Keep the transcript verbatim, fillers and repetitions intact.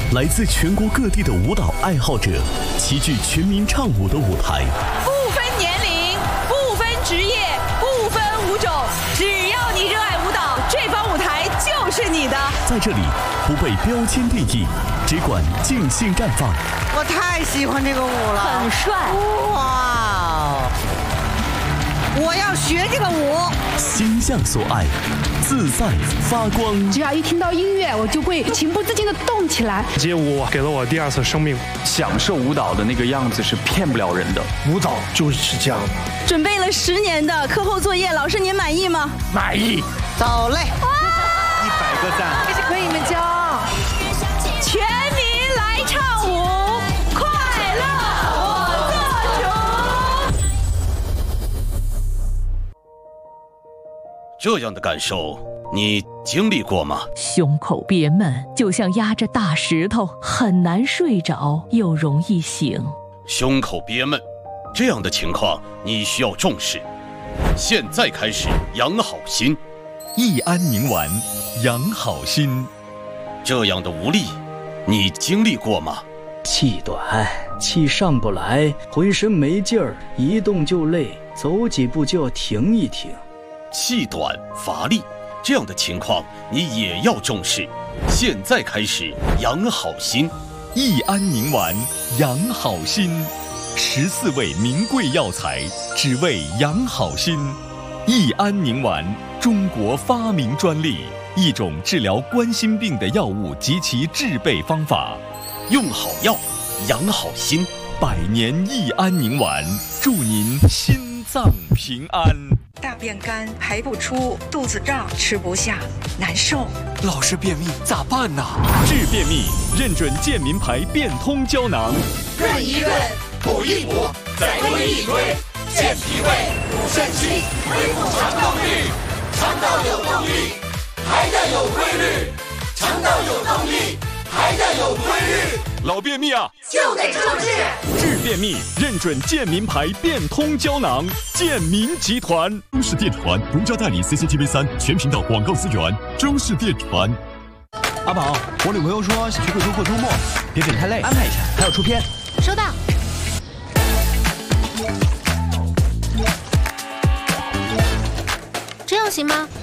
来自全国各地的舞蹈爱好者齐聚全民唱舞的舞台， 不分年龄，不分职业，不分舞种，只要你热爱舞蹈，这方舞台就是你的。 在这里不被标签定义，只管尽兴绽放。 我太喜欢这个舞了， 很帅哇！我要学这个舞。 心向所爱，自在发光。 只要一听到音乐，我就会情不自禁地动起来。 街舞给了我第二次生命， 享受舞蹈的那个样子是骗不了人的。 舞蹈就是这样的。 准备了十年的课后作业，老师您满意吗？ 满意。 走嘞！ 一百个赞， 这是可以们骄傲。 全民来唱舞，快乐我做主。 这样的感受，你经历过吗？ 胸口憋闷，就像压着大石头，很难睡着，又容易醒。 胸口憋闷，这样的情况你需要重视。现在开始养好心， 益安宁丸，养好心。 这样的无力，你经历过吗？ 气短，气上不来，浑身没劲儿，一动就累，走几步就要停一停。 气短乏力，这样的情况你也要重视。现在开始养好心， 益安宁丸，养好心。十四味名贵药材，只为养好心。益安宁丸，中国发明专利，一种治疗冠心病的药物及其制备方法。 用好药，养好心。 百年益安宁丸，祝您心脏平安。 大便干，排不出，肚子胀，吃不下，难受。 老是便秘咋办呢？ 治便秘，认准健民牌变通胶囊。 润一润，补一补，再推一推，健脾胃，补肾气，恢复肠动力。肠道有动力，排的有规律；肠道有动力，排的有规律。 老便秘啊， 就得重治。 治便秘，认准健民牌变通胶囊。健民集团，中视电传独家代理 C C T V 三全频道广告资源。中视电传。 阿宝，我女朋友说想去贵州过周末，别整太累，安排一下，还要出片。 收到。 这样行吗？